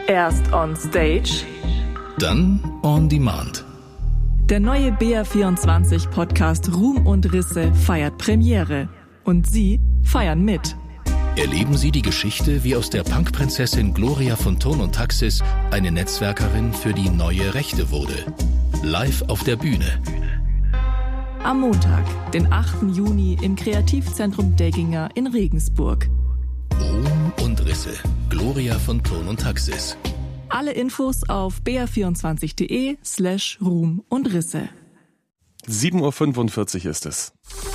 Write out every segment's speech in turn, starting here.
Erst on Stage, dann on Demand. Der neue BR24-Podcast Ruhm und Risse feiert Premiere. Und Sie feiern mit. Erleben Sie die Geschichte, wie aus der Punkprinzessin Gloria von Thurn und Taxis eine Netzwerkerin für die neue Rechte wurde. Live auf der Bühne. Am Montag, den 8. Juni im Kreativzentrum Degginger in Regensburg. Ruhm und Risse. Gloria von Thurn und Taxis. Alle Infos auf br24.de/Ruhm und Risse. 7.45 Uhr ist es.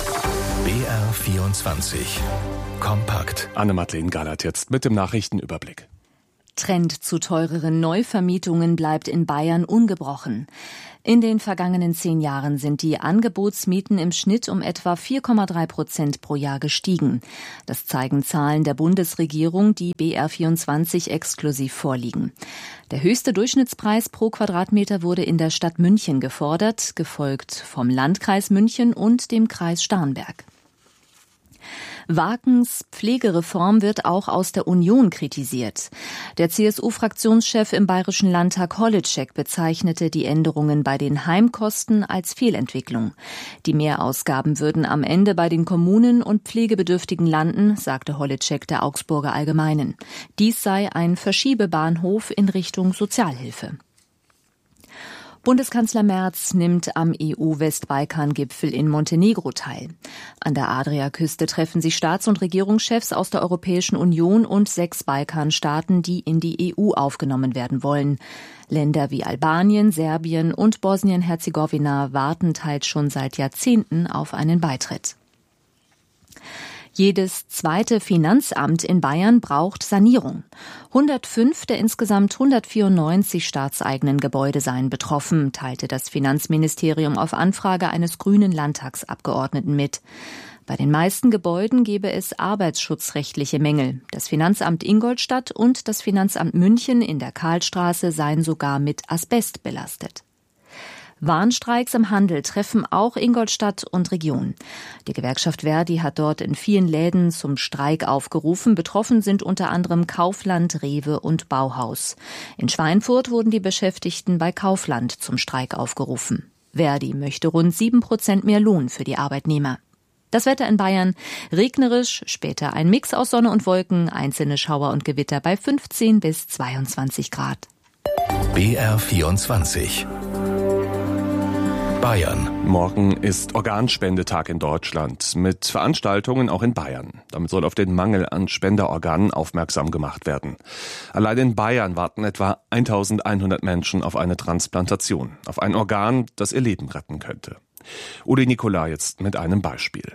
BR24 Kompakt. Anne-Madeleine Gallert jetzt mit dem Nachrichtenüberblick. Trend zu teureren Neuvermietungen bleibt in Bayern ungebrochen. In den vergangenen 10 Jahren sind die Angebotsmieten im Schnitt um etwa 4,3% pro Jahr gestiegen. Das zeigen Zahlen der Bundesregierung, die BR24 exklusiv vorliegen. Der höchste Durchschnittspreis pro Quadratmeter wurde in der Stadt München gefordert, gefolgt vom Landkreis München und dem Kreis Starnberg. Wagens Pflegereform wird auch aus der Union kritisiert. Der CSU-Fraktionschef im Bayerischen Landtag Holitschek bezeichnete die Änderungen bei den Heimkosten als Fehlentwicklung. Die Mehrausgaben würden am Ende bei den Kommunen und Pflegebedürftigen landen, sagte Holitschek der Augsburger Allgemeinen. Dies sei ein Verschiebebahnhof in Richtung Sozialhilfe. Bundeskanzler Merz nimmt am EU-Westbalkan-Gipfel in Montenegro teil. An der Adriaküste treffen sich Staats- und Regierungschefs aus der Europäischen Union und 6 Balkanstaaten, die in die EU aufgenommen werden wollen. Länder wie Albanien, Serbien und Bosnien-Herzegowina warten teils schon seit Jahrzehnten auf einen Beitritt. Jedes zweite Finanzamt in Bayern braucht Sanierung. 105 der insgesamt 194 staatseigenen Gebäude seien betroffen, teilte das Finanzministerium auf Anfrage eines grünen Landtagsabgeordneten mit. Bei den meisten Gebäuden gebe es arbeitsschutzrechtliche Mängel. Das Finanzamt Ingolstadt und das Finanzamt München in der Karlstraße seien sogar mit Asbest belastet. Warnstreiks im Handel treffen auch Ingolstadt und Region. Die Gewerkschaft Verdi hat dort in vielen Läden zum Streik aufgerufen. Betroffen sind unter anderem Kaufland, Rewe und Bauhaus. In Schweinfurt wurden die Beschäftigten bei Kaufland zum Streik aufgerufen. Verdi möchte rund 7% mehr Lohn für die Arbeitnehmer. Das Wetter in Bayern: regnerisch, später ein Mix aus Sonne und Wolken, einzelne Schauer und Gewitter bei 15 bis 22 Grad. BR24 Bayern. Morgen ist Organspendetag in Deutschland mit Veranstaltungen auch in Bayern. Damit soll auf den Mangel an Spenderorganen aufmerksam gemacht werden. Allein in Bayern warten etwa 1100 Menschen auf eine Transplantation, auf ein Organ, das ihr Leben retten könnte. Uli Nicolai jetzt mit einem Beispiel.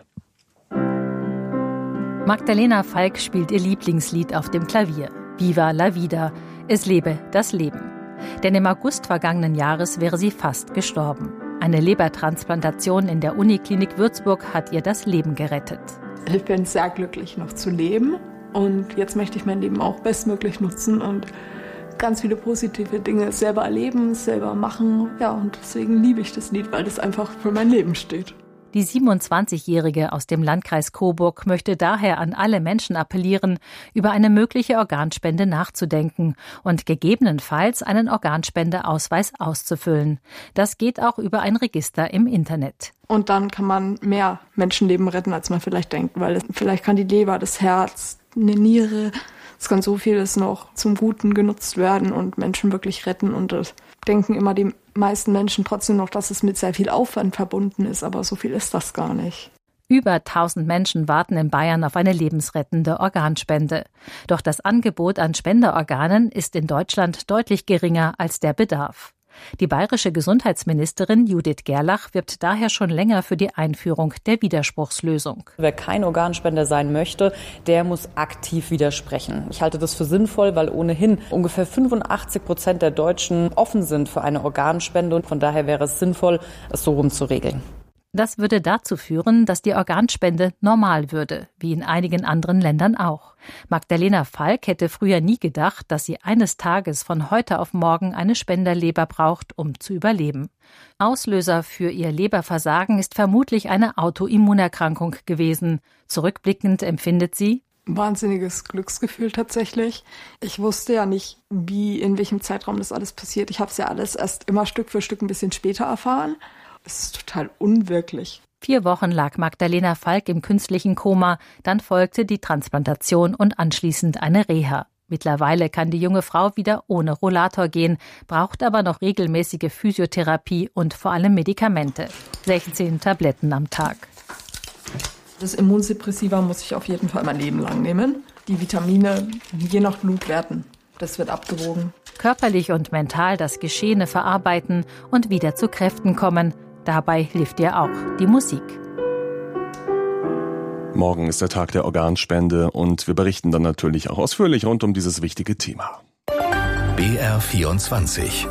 Magdalena Falk spielt ihr Lieblingslied auf dem Klavier. Viva la vida, es lebe das Leben. Denn im August vergangenen Jahres wäre sie fast gestorben. Eine Lebertransplantation in der Uniklinik Würzburg hat ihr das Leben gerettet. Ich bin sehr glücklich, noch zu leben. Und jetzt möchte ich mein Leben auch bestmöglich nutzen und ganz viele positive Dinge selber erleben, selber machen. Ja, und deswegen liebe ich das Lied, weil das einfach für mein Leben steht. Die 27-Jährige aus dem Landkreis Coburg möchte daher an alle Menschen appellieren, über eine mögliche Organspende nachzudenken und gegebenenfalls einen Organspendeausweis auszufüllen. Das geht auch über ein Register im Internet. Und dann kann man mehr Menschenleben retten, als man vielleicht denkt, weil vielleicht kann die Leber, das Herz, eine Niere, es kann so vieles noch zum Guten genutzt werden und Menschen wirklich retten. Und das denken immer die meisten Menschen trotzdem noch, dass es mit sehr viel Aufwand verbunden ist, aber so viel ist das gar nicht. Über 1000 Menschen warten in Bayern auf eine lebensrettende Organspende. Doch das Angebot an Spenderorganen ist in Deutschland deutlich geringer als der Bedarf. Die bayerische Gesundheitsministerin Judith Gerlach wirbt daher schon länger für die Einführung der Widerspruchslösung. Wer kein Organspender sein möchte, der muss aktiv widersprechen. Ich halte das für sinnvoll, weil ohnehin ungefähr 85% der Deutschen offen sind für eine Organspende. Und von daher wäre es sinnvoll, es so rum zu regeln. Das würde dazu führen, dass die Organspende normal würde, wie in einigen anderen Ländern auch. Magdalena Falk hätte früher nie gedacht, dass sie eines Tages von heute auf morgen eine Spenderleber braucht, um zu überleben. Auslöser für ihr Leberversagen ist vermutlich eine Autoimmunerkrankung gewesen. Zurückblickend empfindet sie: wahnsinniges Glücksgefühl tatsächlich. Ich wusste ja nicht, in welchem Zeitraum das alles passiert. Ich habe es ja alles erst immer Stück für Stück ein bisschen später erfahren. Es ist total unwirklich. 4 Wochen lag Magdalena Falk im künstlichen Koma, dann folgte die Transplantation und anschließend eine Reha. Mittlerweile kann die junge Frau wieder ohne Rollator gehen, braucht aber noch regelmäßige Physiotherapie und vor allem Medikamente. 16 Tabletten am Tag. Das Immunsuppressiva muss ich auf jeden Fall mein Leben lang nehmen. Die Vitamine je nach Blutwerten, das wird abgewogen. Körperlich und mental das Geschehene verarbeiten und wieder zu Kräften kommen. Dabei hilft ihr auch die Musik. Morgen ist der Tag der Organspende und wir berichten dann natürlich auch ausführlich rund um dieses wichtige Thema. BR24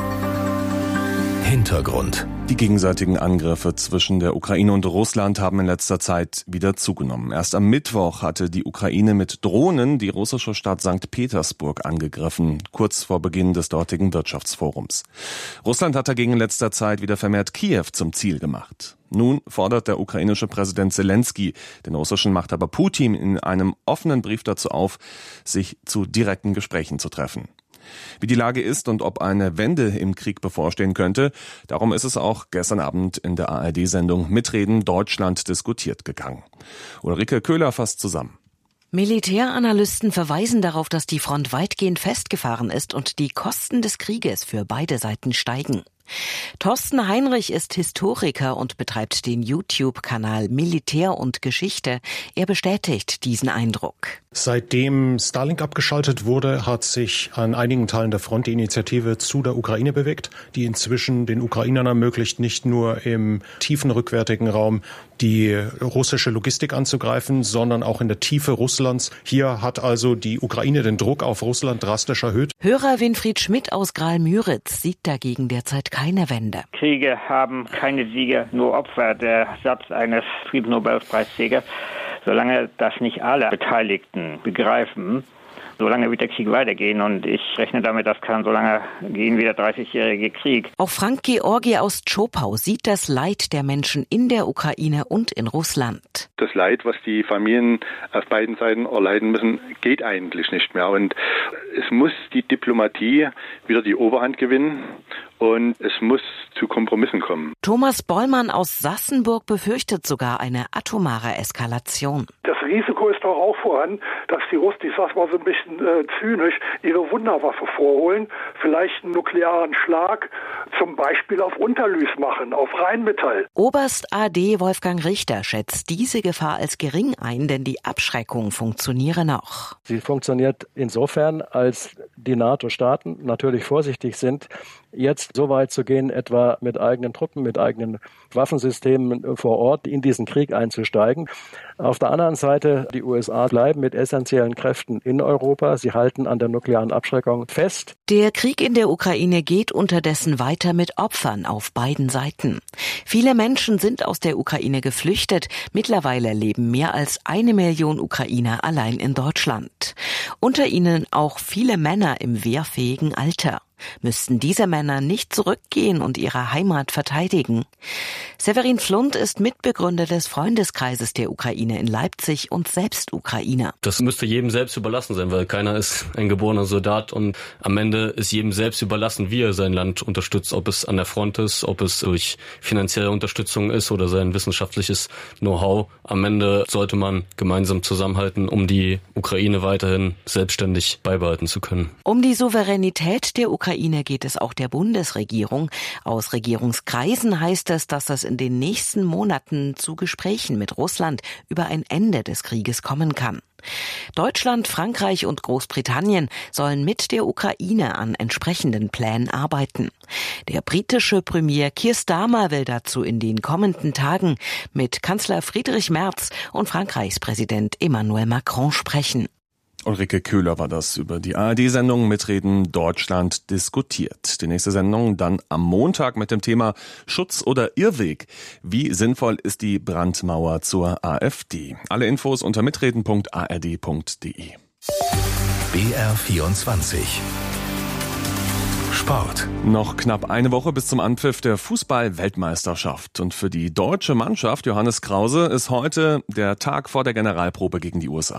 Hintergrund. Die gegenseitigen Angriffe zwischen der Ukraine und Russland haben in letzter Zeit wieder zugenommen. Erst am Mittwoch hatte die Ukraine mit Drohnen die russische Stadt St. Petersburg angegriffen, kurz vor Beginn des dortigen Wirtschaftsforums. Russland hat dagegen in letzter Zeit wieder vermehrt Kiew zum Ziel gemacht. Nun fordert der ukrainische Präsident Zelensky den russischen Machthaber Putin in einem offenen Brief dazu auf, sich zu direkten Gesprächen zu treffen. Wie die Lage ist und ob eine Wende im Krieg bevorstehen könnte, darum ist es auch gestern Abend in der ARD-Sendung Mitreden Deutschland diskutiert gegangen. Ulrike Köhler fasst zusammen. Militäranalysten verweisen darauf, dass die Front weitgehend festgefahren ist und die Kosten des Krieges für beide Seiten steigen. Thorsten Heinrich ist Historiker und betreibt den YouTube-Kanal Militär und Geschichte. Er bestätigt diesen Eindruck. Seitdem Starlink abgeschaltet wurde, hat sich an einigen Teilen der Front die Initiative zu der Ukraine bewegt, die inzwischen den Ukrainern ermöglicht, nicht nur im tiefen rückwärtigen Raum die russische Logistik anzugreifen, sondern auch in der Tiefe Russlands. Hier hat also die Ukraine den Druck auf Russland drastisch erhöht. Hörer Winfried Schmidt aus Graal-Müritz sieht dagegen derzeit keine Wende. Kriege haben keine Sieger, nur Opfer. Der Satz eines Friedensnobelpreisträgers. Solange das nicht alle Beteiligten begreifen, solange wird der Krieg weitergehen. Und ich rechne damit, das kann so lange gehen wie der 30-jährige Krieg. Auch Frank Georgi aus Zschopau sieht das Leid der Menschen in der Ukraine und in Russland. Das Leid, was die Familien auf beiden Seiten erleiden müssen, geht eigentlich nicht mehr. Und es muss die Diplomatie wieder die Oberhand gewinnen. Und es muss zu Kompromissen kommen. Thomas Bollmann aus Sassenburg befürchtet sogar eine atomare Eskalation. Das Risiko ist doch auch vorhanden, dass die Russen, ich sag's mal so ein bisschen zynisch, ihre Wunderwaffe vorholen, vielleicht einen nuklearen Schlag zum Beispiel auf Unterlüß machen, auf Rheinmetall. Oberst AD Wolfgang Richter schätzt diese Gefahr als gering ein, denn die Abschreckung funktioniere noch. Sie funktioniert insofern, als die NATO-Staaten natürlich vorsichtig sind, jetzt so weit zu gehen, etwa mit eigenen Truppen, mit eigenen Waffensystemen vor Ort in diesen Krieg einzusteigen. Auf der anderen Seite, die USA bleiben mit essentiellen Kräften in Europa. Sie halten an der nuklearen Abschreckung fest. Der Krieg in der Ukraine geht unterdessen weiter mit Opfern auf beiden Seiten. Viele Menschen sind aus der Ukraine geflüchtet. Mittlerweile leben mehr als 1 Million Ukrainer allein in Deutschland. Unter ihnen auch viele Männer im wehrfähigen Alter. Müssten diese Männer nicht zurückgehen und ihre Heimat verteidigen? Severin Pflund ist Mitbegründer des Freundeskreises der Ukraine in Leipzig und selbst Ukrainer. Das müsste jedem selbst überlassen sein, weil keiner ist ein geborener Soldat und am Ende ist jedem selbst überlassen, wie er sein Land unterstützt, ob es an der Front ist, ob es durch finanzielle Unterstützung ist oder sein wissenschaftliches Know-how. Am Ende sollte man gemeinsam zusammenhalten, um die Ukraine weiterhin selbstständig beibehalten zu können. Um die Souveränität der Ukraine geht es auch der Bundesregierung. Aus Regierungskreisen heißt es, dass es in den nächsten Monaten zu Gesprächen mit Russland über ein Ende des Krieges kommen kann. Deutschland, Frankreich und Großbritannien sollen mit der Ukraine an entsprechenden Plänen arbeiten. Der britische Premier Keir Starmer will dazu in den kommenden Tagen mit Kanzler Friedrich Merz und Frankreichs Präsident Emmanuel Macron sprechen. Ulrike Köhler war das über die ARD-Sendung Mitreden Deutschland diskutiert. Die nächste Sendung dann am Montag mit dem Thema Schutz oder Irrweg. Wie sinnvoll ist die Brandmauer zur AfD? Alle Infos unter mitreden.ard.de. BR24 Sport. Noch knapp eine Woche bis zum Anpfiff der Fußball-Weltmeisterschaft. Und für die deutsche Mannschaft, Johannes Krause, ist heute der Tag vor der Generalprobe gegen die USA.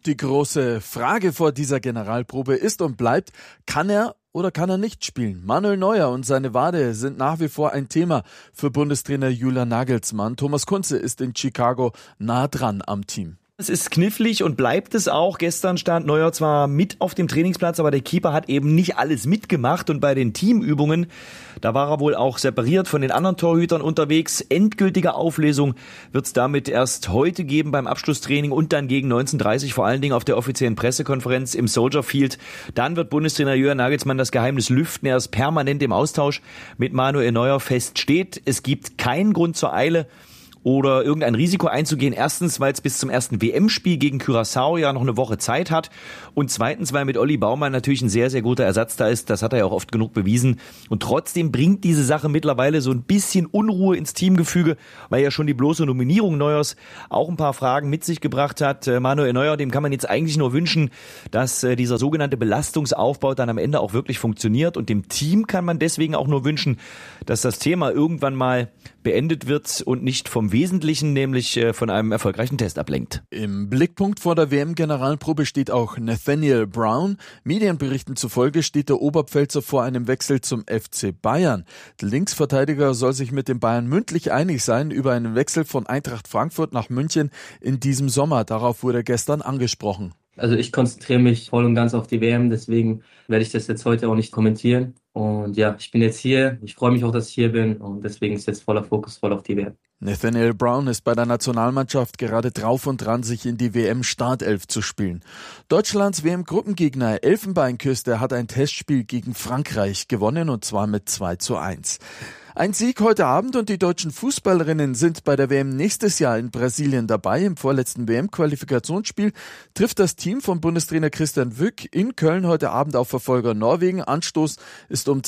Die große Frage vor dieser Generalprobe ist und bleibt, kann er oder kann er nicht spielen? Manuel Neuer und seine Wade sind nach wie vor ein Thema für Bundestrainer Julian Nagelsmann. Thomas Kunze ist in Chicago nah dran am Team. Es ist knifflig und bleibt es auch. Gestern stand Neuer zwar mit auf dem Trainingsplatz, aber der Keeper hat eben nicht alles mitgemacht. Und bei den Teamübungen, da war er wohl auch separiert von den anderen Torhütern unterwegs. Endgültige Auflösung wird es damit erst heute geben beim Abschlusstraining und dann gegen 19:30 vor allen Dingen auf der offiziellen Pressekonferenz im Soldier Field. Dann wird Bundestrainer Julian Nagelsmann das Geheimnis lüften. Er ist permanent im Austausch mit Manuel Neuer. Fest steht, es gibt keinen Grund zur Eile oder irgendein Risiko einzugehen. Erstens, weil es bis zum ersten WM-Spiel gegen Curaçao ja noch eine Woche Zeit hat. Und zweitens, weil mit Olli Baumann natürlich ein sehr, sehr guter Ersatz da ist. Das hat er ja auch oft genug bewiesen. Und trotzdem bringt diese Sache mittlerweile so ein bisschen Unruhe ins Teamgefüge, weil ja schon die bloße Nominierung Neuers auch ein paar Fragen mit sich gebracht hat. Manuel Neuer, dem kann man jetzt eigentlich nur wünschen, dass dieser sogenannte Belastungsaufbau dann am Ende auch wirklich funktioniert. Und dem Team kann man deswegen auch nur wünschen, dass das Thema irgendwann mal beendet wird und nicht vom Wesentlichen, nämlich von einem erfolgreichen Test ablenkt. Im Blickpunkt vor der WM-Generalprobe steht auch Nathaniel Brown. Medienberichten zufolge steht der Oberpfälzer vor einem Wechsel zum FC Bayern. Der Linksverteidiger soll sich mit den Bayern mündlich einig sein über einen Wechsel von Eintracht Frankfurt nach München in diesem Sommer. Darauf wurde gestern angesprochen. Also ich konzentriere mich voll und ganz auf die WM, deswegen werde ich das jetzt heute auch nicht kommentieren. Und ja, ich bin jetzt hier, ich freue mich auch, dass ich hier bin und deswegen ist jetzt voller Fokus voll auf die WM. Nathaniel Brown ist bei der Nationalmannschaft gerade drauf und dran, sich in die WM-Startelf zu spielen. Deutschlands WM-Gruppengegner Elfenbeinküste hat ein Testspiel gegen Frankreich gewonnen und zwar mit 2:1. Ein Sieg heute Abend und die deutschen Fußballerinnen sind bei der WM nächstes Jahr in Brasilien dabei. Im vorletzten WM-Qualifikationsspiel trifft das Team von Bundestrainer Christian Wück in Köln heute Abend auf Verfolger Norwegen. Anstoß ist um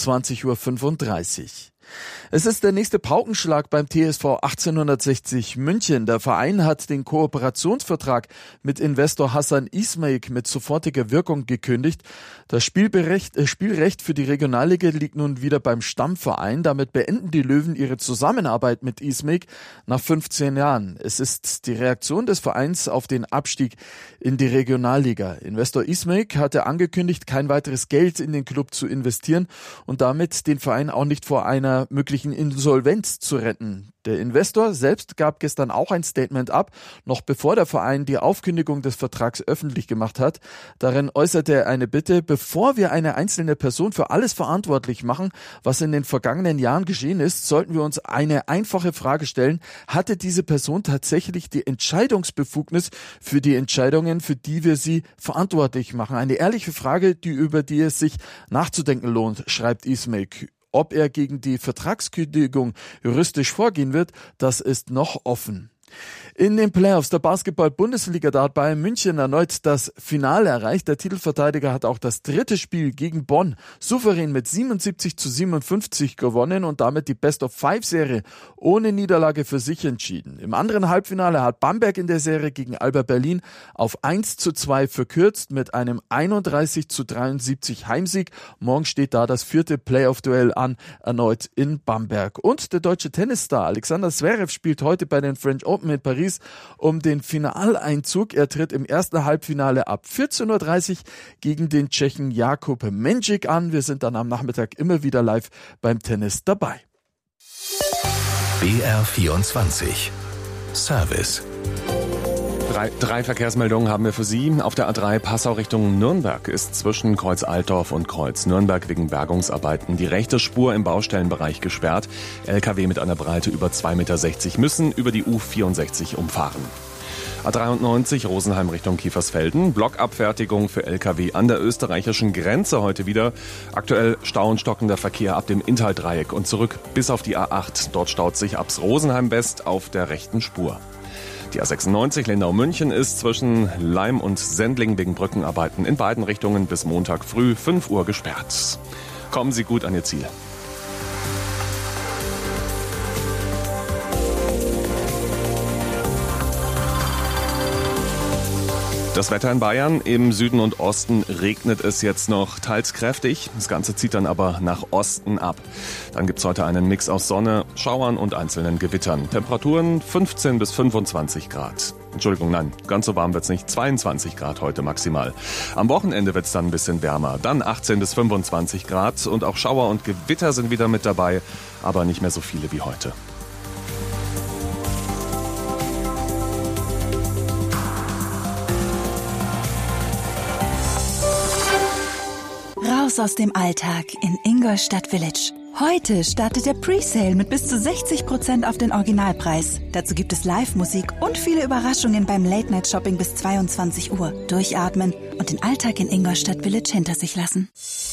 20:35 Uhr. Es ist der nächste Paukenschlag beim TSV 1860 München. Der Verein hat den Kooperationsvertrag mit Investor Hassan Ismaik mit sofortiger Wirkung gekündigt. Das Spielrecht für die Regionalliga liegt nun wieder beim Stammverein. Damit beenden die Löwen ihre Zusammenarbeit mit Ismaik nach 15 Jahren. Es ist die Reaktion des Vereins auf den Abstieg in die Regionalliga. Investor Ismaik hatte angekündigt, kein weiteres Geld in den Club zu investieren und damit den Verein auch nicht vor einer möglichen Insolvenz zu retten. Der Investor selbst gab gestern auch ein Statement ab, noch bevor der Verein die Aufkündigung des Vertrags öffentlich gemacht hat. Darin äußerte er eine Bitte, bevor wir eine einzelne Person für alles verantwortlich machen, was in den vergangenen Jahren geschehen ist, sollten wir uns eine einfache Frage stellen: Hatte diese Person tatsächlich die Entscheidungsbefugnis für die Entscheidungen, für die wir sie verantwortlich machen? Eine ehrliche Frage, über die es sich nachzudenken lohnt, schreibt Ismaik. Ob er gegen die Vertragskündigung juristisch vorgehen wird, das ist noch offen. In den Playoffs der Basketball-Bundesliga da hat Bayern München erneut das Finale erreicht. Der Titelverteidiger hat auch das dritte Spiel gegen Bonn souverän mit 77:57 gewonnen und damit die Best-of-5-Serie ohne Niederlage für sich entschieden. Im anderen Halbfinale hat Bamberg in der Serie gegen Alba Berlin auf 1:2 verkürzt mit einem 31:73 Heimsieg. Morgen steht da das vierte Playoff-Duell an, erneut in Bamberg. Und der deutsche Tennisstar Alexander Zverev spielt heute bei den French Open in Paris um den Finaleinzug. Er tritt im ersten Halbfinale ab 14:30 Uhr gegen den Tschechen Jakub Mendžić an. Wir sind dann am Nachmittag immer wieder live beim Tennis dabei. BR24 Service. Drei Verkehrsmeldungen haben wir für Sie. Auf der A3 Passau Richtung Nürnberg ist zwischen Kreuz Altdorf und Kreuz Nürnberg wegen Bergungsarbeiten die rechte Spur im Baustellenbereich gesperrt. LKW mit einer Breite über 2,60 Meter müssen über die U64 umfahren. A93 Rosenheim Richtung Kiefersfelden. Blockabfertigung für LKW an der österreichischen Grenze heute wieder. Aktuell Stau und stockender Verkehr ab dem Inntal-Dreieck und zurück bis auf die A8. Dort staut sich ab Rosenheim West auf der rechten Spur. Die A96 Lindau-München ist zwischen Leim und Sendling wegen Brückenarbeiten in beiden Richtungen bis Montag früh 5 Uhr gesperrt. Kommen Sie gut an Ihr Ziel. Das Wetter in Bayern, im Süden und Osten regnet es jetzt noch teils kräftig. Das Ganze zieht dann aber nach Osten ab. Dann gibt's heute einen Mix aus Sonne, Schauern und einzelnen Gewittern. Temperaturen 15 bis 25 Grad. Entschuldigung, nein, ganz so warm wird's nicht. 22 Grad heute maximal. Am Wochenende wird's dann ein bisschen wärmer. Dann 18 bis 25 Grad und auch Schauer und Gewitter sind wieder mit dabei, aber nicht mehr so viele wie heute. Raus aus dem Alltag in Ingolstadt Village. Heute startet der Presale mit bis zu 60% auf den Originalpreis. Dazu gibt es Live-Musik und viele Überraschungen beim Late-Night-Shopping bis 22 Uhr. Durchatmen und den Alltag in Ingolstadt Village hinter sich lassen.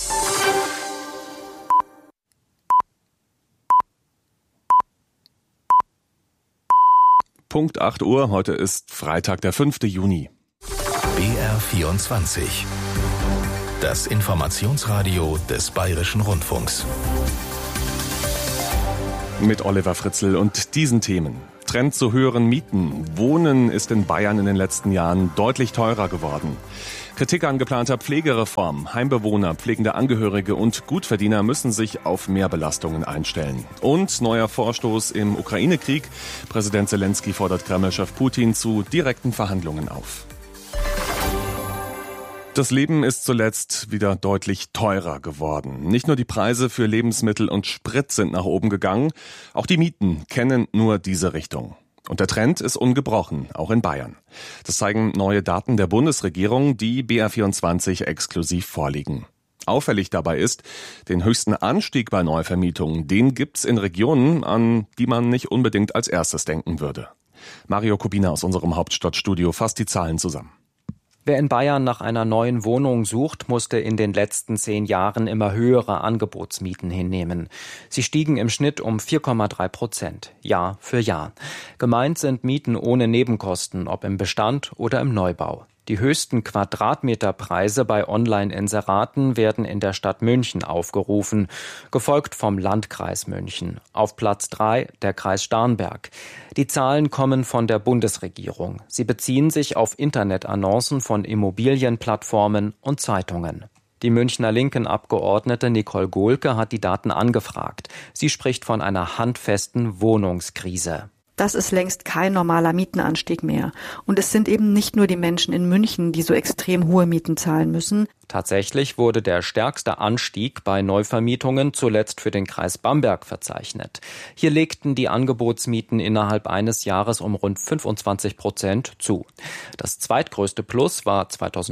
Punkt 8 Uhr, heute ist Freitag, der 5. Juni. BR24. Das Informationsradio des Bayerischen Rundfunks. Mit Oliver Fritzl und diesen Themen. Trend zu höheren Mieten. Wohnen ist in Bayern in den letzten Jahren deutlich teurer geworden. Kritik an geplanter Pflegereform. Heimbewohner, pflegende Angehörige und Gutverdiener müssen sich auf Mehrbelastungen einstellen. Und neuer Vorstoß im Ukraine-Krieg. Präsident Zelensky fordert Kreml-Chef Putin zu direkten Verhandlungen auf. Das Leben ist zuletzt wieder deutlich teurer geworden. Nicht nur die Preise für Lebensmittel und Sprit sind nach oben gegangen, auch die Mieten kennen nur diese Richtung. Und der Trend ist ungebrochen, auch in Bayern. Das zeigen neue Daten der Bundesregierung, die BR24 exklusiv vorliegen. Auffällig dabei ist, den höchsten Anstieg bei Neuvermietungen, den gibt's in Regionen, an die man nicht unbedingt als erstes denken würde. Mario Kubina aus unserem Hauptstadtstudio fasst die Zahlen zusammen. Wer in Bayern nach einer neuen Wohnung sucht, musste in den letzten 10 Jahren immer höhere Angebotsmieten hinnehmen. Sie stiegen im Schnitt um 4,3%, Jahr für Jahr. Gemeint sind Mieten ohne Nebenkosten, ob im Bestand oder im Neubau. Die höchsten Quadratmeterpreise bei Online-Inseraten werden in der Stadt München aufgerufen, gefolgt vom Landkreis München. Auf Platz 3 der Kreis Starnberg. Die Zahlen kommen von der Bundesregierung. Sie beziehen sich auf Internetannoncen von Immobilienplattformen und Zeitungen. Die Münchner Linken-Abgeordnete Nicole Gohlke hat die Daten angefragt. Sie spricht von einer handfesten Wohnungskrise. Das ist längst kein normaler Mietenanstieg mehr. Und es sind eben nicht nur die Menschen in München, die so extrem hohe Mieten zahlen müssen. Tatsächlich wurde der stärkste Anstieg bei Neuvermietungen zuletzt für den Kreis Bamberg verzeichnet. Hier legten die Angebotsmieten innerhalb eines Jahres um rund 25% zu. Das zweitgrößte Plus war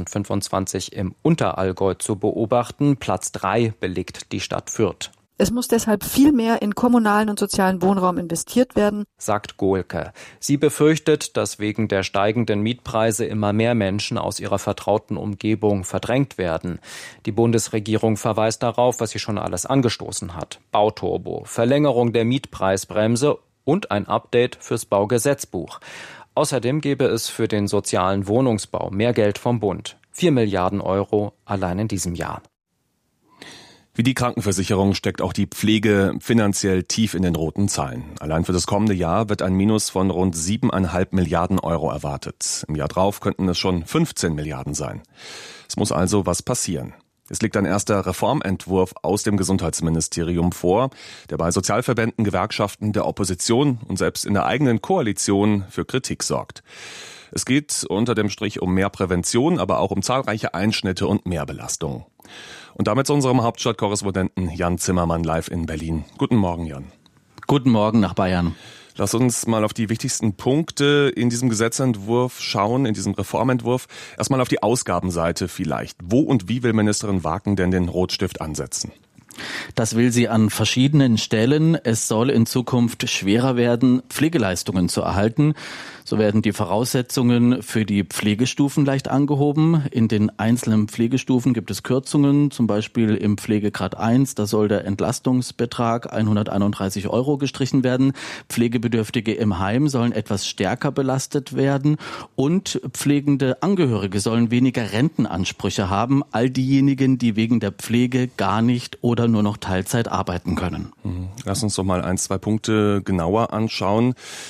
2025 im Unterallgäu zu beobachten. Platz 3 belegt die Stadt Fürth. Es muss deshalb viel mehr in kommunalen und sozialen Wohnraum investiert werden, sagt Gohlke. Sie befürchtet, dass wegen der steigenden Mietpreise immer mehr Menschen aus ihrer vertrauten Umgebung verdrängt werden. Die Bundesregierung verweist darauf, was sie schon alles angestoßen hat. Bauturbo, Verlängerung der Mietpreisbremse und ein Update fürs Baugesetzbuch. Außerdem gäbe es für den sozialen Wohnungsbau mehr Geld vom Bund. 4 Milliarden Euro allein in diesem Jahr. Wie die Krankenversicherung steckt auch die Pflege finanziell tief in den roten Zahlen. Allein für das kommende Jahr wird ein Minus von rund 7,5 Milliarden Euro erwartet. Im Jahr drauf könnten es schon 15 Milliarden sein. Es muss also was passieren. Es liegt ein erster Reformentwurf aus dem Gesundheitsministerium vor, der bei Sozialverbänden, Gewerkschaften, der Opposition und selbst in der eigenen Koalition für Kritik sorgt. Es geht unter dem Strich um mehr Prävention, aber auch um zahlreiche Einschnitte und Mehrbelastungen. Und damit zu unserem Hauptstadtkorrespondenten Jan Zimmermann live in Berlin. Guten Morgen, Jan. Guten Morgen nach Bayern. Lass uns mal auf die wichtigsten Punkte in diesem Gesetzentwurf schauen, in diesem Reformentwurf. Erstmal auf die Ausgabenseite vielleicht. Wo und wie will Ministerin Waken denn den Rotstift ansetzen? Das will sie an verschiedenen Stellen. Es soll in Zukunft schwerer werden, Pflegeleistungen zu erhalten. So werden die Voraussetzungen für die Pflegestufen leicht angehoben. In den einzelnen Pflegestufen gibt es Kürzungen, zum Beispiel im Pflegegrad 1. Da soll der Entlastungsbetrag 131 € gestrichen werden. Pflegebedürftige im Heim sollen etwas stärker belastet werden. Und pflegende Angehörige sollen weniger Rentenansprüche haben. All diejenigen, die wegen der Pflege gar nicht oder nur noch Teilzeit arbeiten können. Lass uns doch mal 1, 2 Punkte genauer anschauen.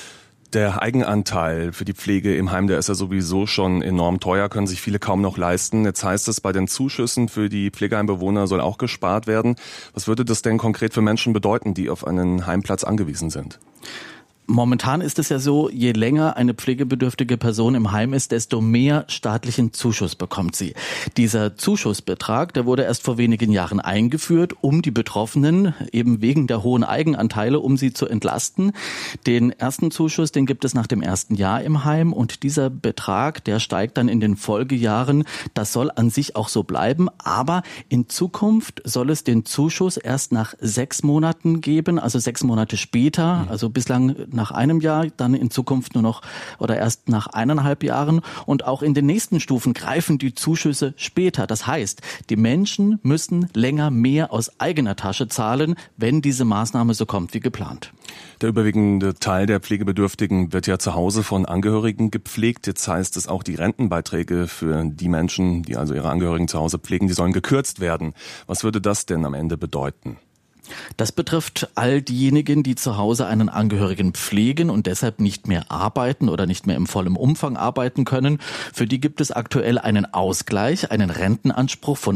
Der Eigenanteil für die Pflege im Heim, der ist ja sowieso schon enorm teuer, können sich viele kaum noch leisten. Jetzt heißt es, bei den Zuschüssen für die Pflegeheimbewohner soll auch gespart werden. Was würde das denn konkret für Menschen bedeuten, die auf einen Heimplatz angewiesen sind? Momentan ist es ja so, je länger eine pflegebedürftige Person im Heim ist, desto mehr staatlichen Zuschuss bekommt sie. Dieser Zuschussbetrag, der wurde erst vor wenigen Jahren eingeführt, um die Betroffenen eben wegen der hohen Eigenanteile, um sie zu entlasten. Den ersten Zuschuss, den gibt es nach dem ersten Jahr im Heim und dieser Betrag, der steigt dann in den Folgejahren. Das soll an sich auch so bleiben, aber in Zukunft soll es den Zuschuss erst nach 6 Monaten geben, also 6 Monate später, also bislang nach einem Jahr, dann in Zukunft nur noch oder erst nach 1,5 Jahren. Und auch in den nächsten Stufen greifen die Zuschüsse später. Das heißt, die Menschen müssen länger mehr aus eigener Tasche zahlen, wenn diese Maßnahme so kommt wie geplant. Der überwiegende Teil der Pflegebedürftigen wird ja zu Hause von Angehörigen gepflegt. Jetzt heißt es auch, die Rentenbeiträge für die Menschen, die also ihre Angehörigen zu Hause pflegen, die sollen gekürzt werden. Was würde das denn am Ende bedeuten? Das betrifft all diejenigen, die zu Hause einen Angehörigen pflegen und deshalb nicht mehr arbeiten oder nicht mehr im vollen Umfang arbeiten können. Für die gibt es aktuell einen Ausgleich, einen Rentenanspruch von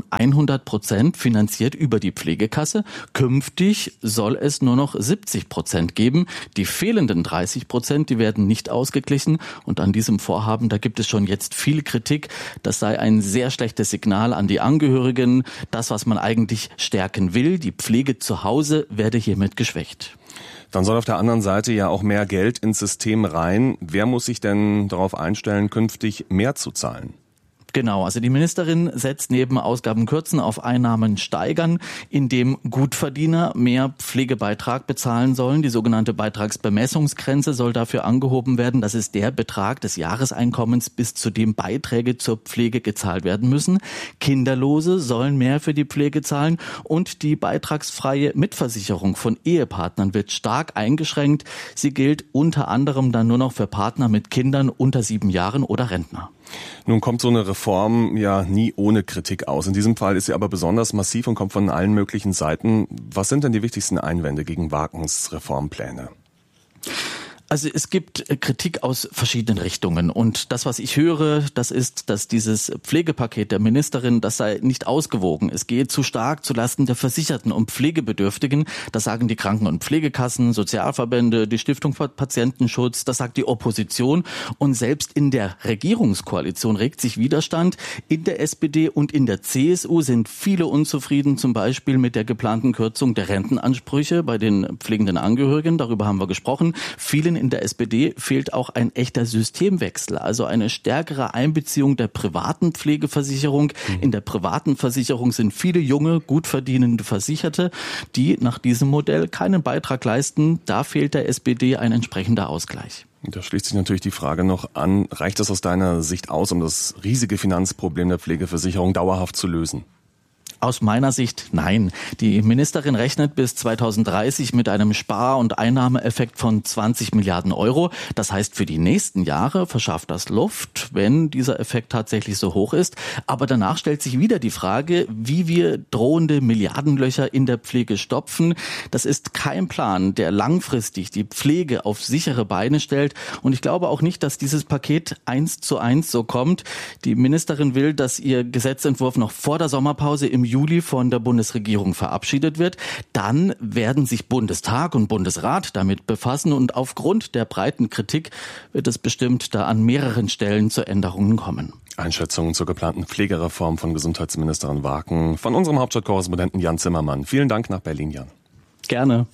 100% finanziert über die Pflegekasse. Künftig soll es nur noch 70% geben. Die fehlenden 30%, die werden nicht ausgeglichen. Und an diesem Vorhaben, da gibt es schon jetzt viel Kritik. Das sei ein sehr schlechtes Signal an die Angehörigen. Das, was man eigentlich stärken will, die Pflege zu Hause, werde hiermit geschwächt. Dann soll auf der anderen Seite ja auch mehr Geld ins System rein. Wer muss sich denn darauf einstellen, künftig mehr zu zahlen? Genau, also die Ministerin setzt neben Ausgaben kürzen auf Einnahmen steigern, indem Gutverdiener mehr Pflegebeitrag bezahlen sollen. Die sogenannte Beitragsbemessungsgrenze soll dafür angehoben werden. Das ist der Betrag des Jahreseinkommens, bis zu dem Beiträge zur Pflege gezahlt werden müssen. Kinderlose sollen mehr für die Pflege zahlen und die beitragsfreie Mitversicherung von Ehepartnern wird stark eingeschränkt. Sie gilt unter anderem dann nur noch für Partner mit Kindern unter 7 Jahren oder Rentner. Nun kommt so eine Reform ja nie ohne Kritik aus. In diesem Fall ist sie aber besonders massiv und kommt von allen möglichen Seiten. Was sind denn die wichtigsten Einwände gegen Wagens Reformpläne? Also es gibt Kritik aus verschiedenen Richtungen und das, was ich höre, das ist, dass dieses Pflegepaket der Ministerin, das sei nicht ausgewogen. Es gehe zu stark zulasten der Versicherten und Pflegebedürftigen. Das sagen die Kranken- und Pflegekassen, Sozialverbände, die Stiftung für Patientenschutz, das sagt die Opposition. Und selbst in der Regierungskoalition regt sich Widerstand. In der SPD und in der CSU sind viele unzufrieden, zum Beispiel mit der geplanten Kürzung der Rentenansprüche bei den pflegenden Angehörigen. Darüber haben wir gesprochen. Vielen in der SPD fehlt auch ein echter Systemwechsel, also eine stärkere Einbeziehung der privaten Pflegeversicherung. In der privaten Versicherung sind viele junge, gut verdienende Versicherte, die nach diesem Modell keinen Beitrag leisten. Da fehlt der SPD ein entsprechender Ausgleich. Da schließt sich natürlich die Frage noch an, reicht das aus deiner Sicht aus, um das riesige Finanzproblem der Pflegeversicherung dauerhaft zu lösen? Aus meiner Sicht nein. Die Ministerin rechnet bis 2030 mit einem Spar- und Einnahmeeffekt von 20 Milliarden Euro. Das heißt, für die nächsten Jahre verschafft das Luft, wenn dieser Effekt tatsächlich so hoch ist. Aber danach stellt sich wieder die Frage, wie wir drohende Milliardenlöcher in der Pflege stopfen. Das ist kein Plan, der langfristig die Pflege auf sichere Beine stellt. Und ich glaube auch nicht, dass dieses Paket 1:1 so kommt. Die Ministerin will, dass ihr Gesetzentwurf noch vor der Sommerpause im Juli von der Bundesregierung verabschiedet wird. Dann werden sich Bundestag und Bundesrat damit befassen und aufgrund der breiten Kritik wird es bestimmt da an mehreren Stellen zu Änderungen kommen. Einschätzungen zur geplanten Pflegereform von Gesundheitsministerin Wagen von unserem Hauptstadtkorrespondenten Jan Zimmermann. Vielen Dank nach Berlin, Jan. Gerne.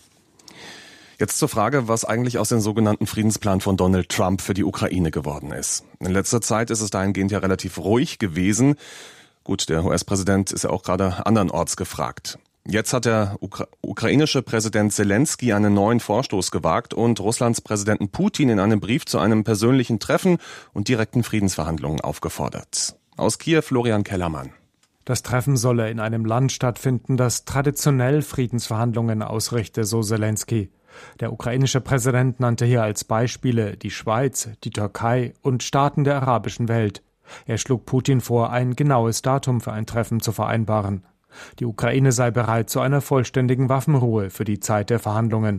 Jetzt zur Frage, was eigentlich aus dem sogenannten Friedensplan von Donald Trump für die Ukraine geworden ist. In letzter Zeit ist es dahingehend ja relativ ruhig gewesen. Gut, der US-Präsident ist ja auch gerade andernorts gefragt. Jetzt hat der ukrainische Präsident Zelensky einen neuen Vorstoß gewagt und Russlands Präsidenten Putin in einem Brief zu einem persönlichen Treffen und direkten Friedensverhandlungen aufgefordert. Aus Kiew Florian Kellermann. Das Treffen solle in einem Land stattfinden, das traditionell Friedensverhandlungen ausrichte, so Zelensky. Der ukrainische Präsident nannte hier als Beispiele die Schweiz, die Türkei und Staaten der arabischen Welt. Er schlug Putin vor, ein genaues Datum für ein Treffen zu vereinbaren. Die Ukraine sei bereit zu einer vollständigen Waffenruhe für die Zeit der Verhandlungen.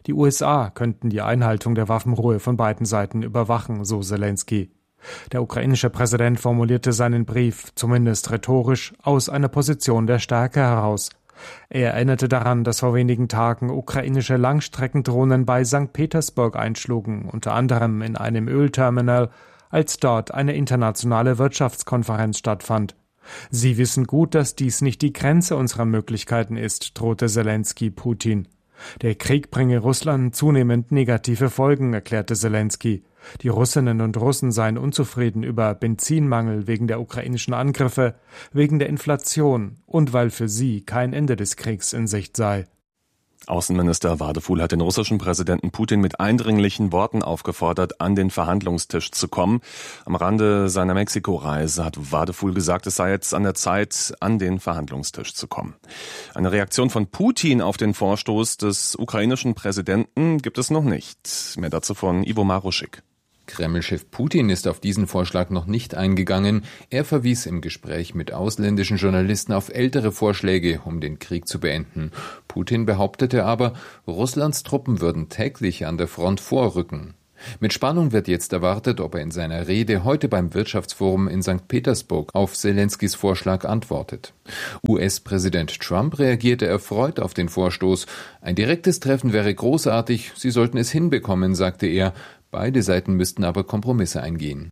Die USA könnten die Einhaltung der Waffenruhe von beiden Seiten überwachen, so Selensky. Der ukrainische Präsident formulierte seinen Brief, zumindest rhetorisch, aus einer Position der Stärke heraus. Er erinnerte daran, dass vor wenigen Tagen ukrainische Langstreckendrohnen bei St. Petersburg einschlugen, unter anderem in einem Ölterminal, als dort eine internationale Wirtschaftskonferenz stattfand. Sie wissen gut, dass dies nicht die Grenze unserer Möglichkeiten ist, drohte Selensky Putin. Der Krieg bringe Russland zunehmend negative Folgen, erklärte Selensky. Die Russinnen und Russen seien unzufrieden über Benzinmangel wegen der ukrainischen Angriffe, wegen der Inflation und weil für sie kein Ende des Kriegs in Sicht sei. Außenminister Wadefuhl hat den russischen Präsidenten Putin mit eindringlichen Worten aufgefordert, an den Verhandlungstisch zu kommen. Am Rande seiner Mexiko-Reise hat Wadefuhl gesagt, es sei jetzt an der Zeit, an den Verhandlungstisch zu kommen. Eine Reaktion von Putin auf den Vorstoß des ukrainischen Präsidenten gibt es noch nicht. Mehr dazu von Ivo Maruschik. Kreml-Chef Putin ist auf diesen Vorschlag noch nicht eingegangen. Er verwies im Gespräch mit ausländischen Journalisten auf ältere Vorschläge, um den Krieg zu beenden. Putin behauptete aber, Russlands Truppen würden täglich an der Front vorrücken. Mit Spannung wird jetzt erwartet, ob er in seiner Rede heute beim Wirtschaftsforum in St. Petersburg auf Selenskys Vorschlag antwortet. US-Präsident Trump reagierte erfreut auf den Vorstoß. Ein direktes Treffen wäre großartig, sie sollten es hinbekommen, sagte er. Beide Seiten müssten aber Kompromisse eingehen.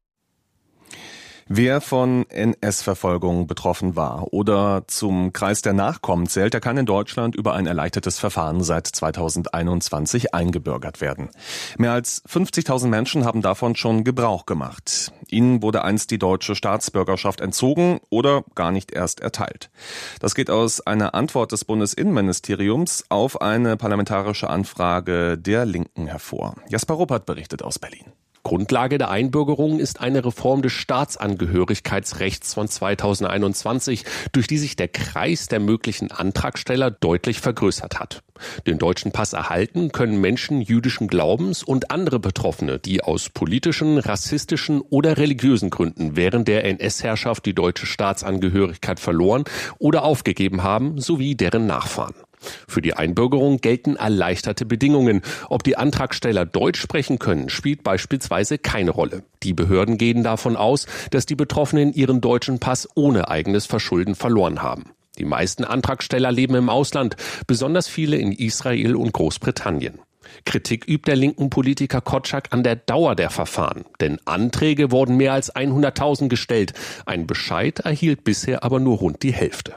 Wer von NS-Verfolgung betroffen war oder zum Kreis der Nachkommen zählt, der kann in Deutschland über ein erleichtertes Verfahren seit 2021 eingebürgert werden. Mehr als 50.000 Menschen haben davon schon Gebrauch gemacht. Ihnen wurde einst die deutsche Staatsbürgerschaft entzogen oder gar nicht erst erteilt. Das geht aus einer Antwort des Bundesinnenministeriums auf eine parlamentarische Anfrage der Linken hervor. Jasper Ruppert berichtet aus Berlin. Grundlage der Einbürgerung ist eine Reform des Staatsangehörigkeitsrechts von 2021, durch die sich der Kreis der möglichen Antragsteller deutlich vergrößert hat. Den deutschen Pass erhalten können Menschen jüdischen Glaubens und andere Betroffene, die aus politischen, rassistischen oder religiösen Gründen während der NS-Herrschaft die deutsche Staatsangehörigkeit verloren oder aufgegeben haben, sowie deren Nachfahren. Für die Einbürgerung gelten erleichterte Bedingungen. Ob die Antragsteller Deutsch sprechen können, spielt beispielsweise keine Rolle. Die Behörden gehen davon aus, dass die Betroffenen ihren deutschen Pass ohne eigenes Verschulden verloren haben. Die meisten Antragsteller leben im Ausland, besonders viele in Israel und Großbritannien. Kritik übt der linken Politiker Kotschak an der Dauer der Verfahren. Denn Anträge wurden mehr als 100.000 gestellt. Ein Bescheid erhielt bisher aber nur rund die Hälfte.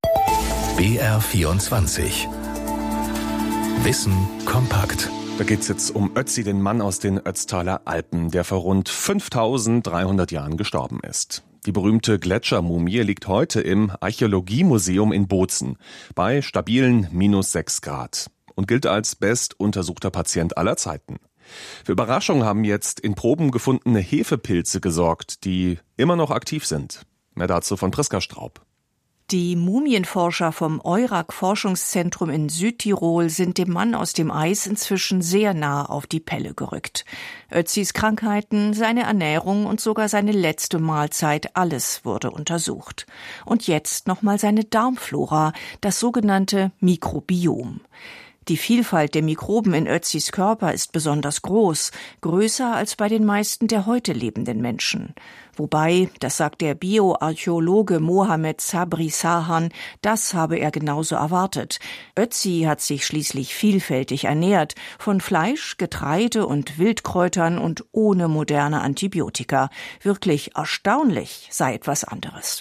BR24 Wissen kompakt. Da geht's jetzt um Ötzi, den Mann aus den Ötztaler Alpen, der vor rund 5.300 Jahren gestorben ist. Die berühmte Gletschermumie liegt heute im Archäologiemuseum in Bozen bei stabilen -6 Grad und gilt als bestuntersuchter Patient aller Zeiten. Für Überraschungen haben jetzt in Proben gefundene Hefepilze gesorgt, die immer noch aktiv sind. Mehr dazu von Priska Straub. Die Mumienforscher vom EURAC-Forschungszentrum in Südtirol sind dem Mann aus dem Eis inzwischen sehr nah auf die Pelle gerückt. Ötzis Krankheiten, seine Ernährung und sogar seine letzte Mahlzeit, alles wurde untersucht. Und jetzt nochmal seine Darmflora, das sogenannte Mikrobiom. Die Vielfalt der Mikroben in Ötzis Körper ist besonders groß, größer als bei den meisten der heute lebenden Menschen. Wobei, das sagt der Bioarchäologe Mohamed Sabri Sahan, das habe er genauso erwartet. Ötzi hat sich schließlich vielfältig ernährt, von Fleisch, Getreide und Wildkräutern und ohne moderne Antibiotika. Wirklich erstaunlich sei etwas anderes.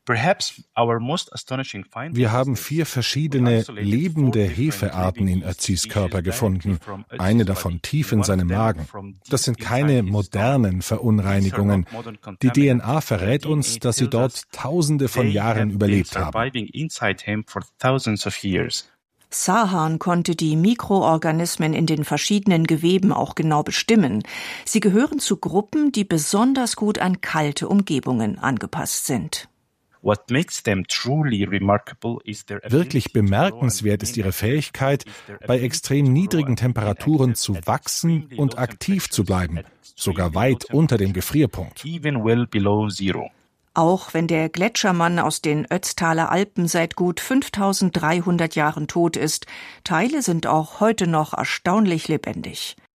Wir haben 4 verschiedene lebende Hefearten in Ötzis Körper gefunden, eine davon tief in seinem Magen. Das sind keine modernen Verunreinigungen. Die DNA verrät uns, dass sie dort Tausende von Jahren überlebt haben. Sahan konnte die Mikroorganismen in den verschiedenen Geweben auch genau bestimmen. Sie gehören zu Gruppen, die besonders gut an kalte Umgebungen angepasst sind. Wirklich bemerkenswert ist ihre Fähigkeit, bei extrem niedrigen Temperaturen zu wachsen und aktiv zu bleiben, sogar weit unter dem Gefrierpunkt. Auch wenn der Gletschermann aus den Ötztaler Alpen seit gut 5300 Jahren tot ist, Teile sind auch heute noch erstaunlich lebendig.